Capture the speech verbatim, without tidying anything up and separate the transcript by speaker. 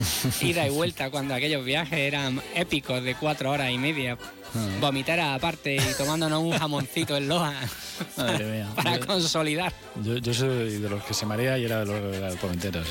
Speaker 1: ida y vuelta, cuando aquellos viajes eran épicos de cuatro horas y media. Uh-huh. Vomitar aparte y tomándonos un jamoncito en Loja.
Speaker 2: Madre mía.
Speaker 1: Para
Speaker 2: yo,
Speaker 1: consolidar.
Speaker 2: Yo, yo soy de los que se marea y era de los, de los vomiteros.